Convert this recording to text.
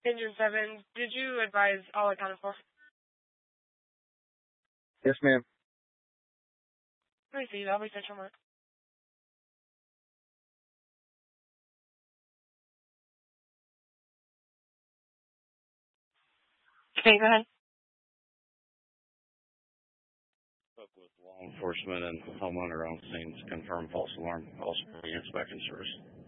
Engine 7, did you advise all accounted for? Yes, ma'am. Receive. I'll be central mark. Okay, go ahead. Spoke with law enforcement and homeowner on scene to confirm false alarm, false inspection service.